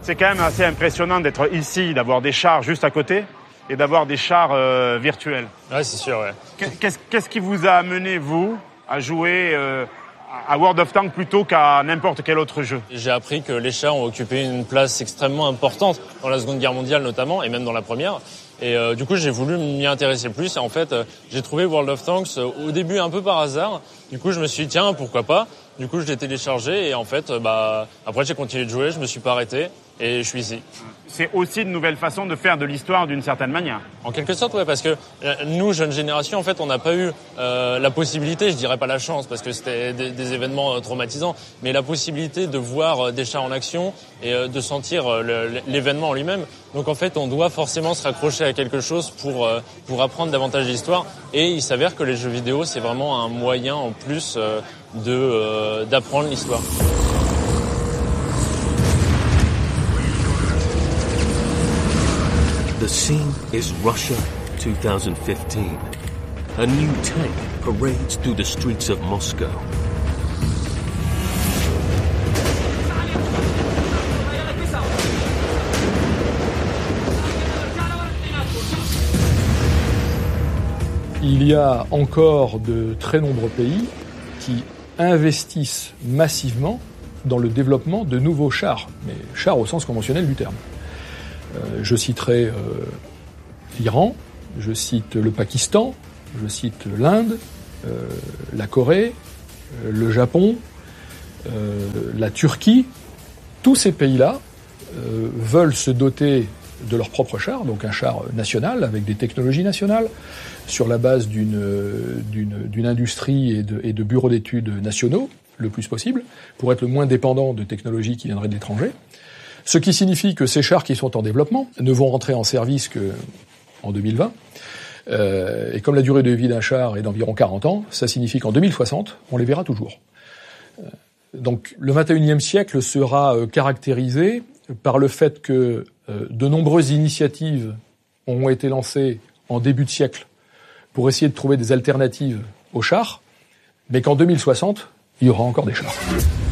C'est quand même assez impressionnant d'être ici, d'avoir des chars juste à côté et d'avoir des chars virtuels. Ouais, c'est sûr, ouais. Qu'est-ce qui vous a amené, vous, à jouer à World of Tanks plutôt qu'à n'importe quel autre jeu? J'ai appris que les chars ont occupé une place extrêmement importante dans la Seconde Guerre mondiale notamment, et même dans la Première. Et du coup, j'ai voulu m'y intéresser plus. Et en fait, j'ai trouvé World of Tanks au début un peu par hasard. Du coup, je me suis dit, tiens, pourquoi pas? Du coup, je l'ai téléchargé et en fait, après, j'ai continué de jouer, je me suis pas arrêté et je suis ici. C'est aussi une nouvelle façon de faire de l'histoire d'une certaine manière. En quelque sorte, ouais, parce que nous, jeunes générations, en fait, on n'a pas eu la possibilité, je dirais pas la chance, parce que c'était des événements traumatisants, mais la possibilité de voir des chars en action et de sentir l'événement en lui-même. Donc, en fait, on doit forcément se raccrocher à quelque chose pour apprendre davantage l'histoire. Et il s'avère que les jeux vidéo, c'est vraiment un moyen en plus d'apprendre l'histoire. The scene is Russia 2015. A new tank parades through the streets of Moscow. Il y a encore de très nombreux pays qui investissent massivement dans le développement de nouveaux chars, mais chars au sens conventionnel du terme. Je citerai l'Iran, je cite le Pakistan, je cite l'Inde, la Corée, le Japon, la Turquie. Tous ces pays-là veulent se doter de leur propre char, donc un char national avec des technologies nationales, sur la base d'une industrie et de bureaux d'études nationaux, le plus possible, pour être le moins dépendant de technologies qui viendraient de l'étranger. Ce qui signifie que ces chars qui sont en développement ne vont rentrer en service qu'en 2020. Et comme la durée de vie d'un char est d'environ 40 ans, ça signifie qu'en 2060, on les verra toujours. Donc le 21e siècle sera caractérisé par le fait que de nombreuses initiatives ont été lancées en début de siècle pour essayer de trouver des alternatives aux chars, mais qu'en 2060, il y aura encore des chars.